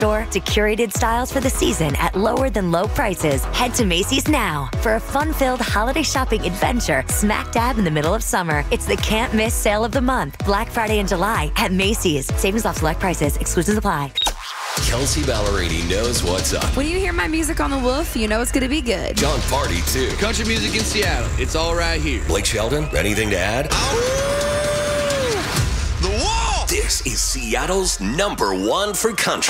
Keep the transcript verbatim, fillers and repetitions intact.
store to curated styles for the season at lower than low prices. Head to Macy's now for a fun-filled holiday shopping adventure smack dab in the middle of summer. It's the can't miss sale of the month, Black Friday and July at Macy's. Savings off select prices. Exclusions apply. Kelsey Ballerini knows what's up. When you hear my music on the woof, you know it's going to be good. John Party, too. Country music in Seattle. It's all right here. Blake Sheldon, anything to add? The wall! This is Seattle's number one for country.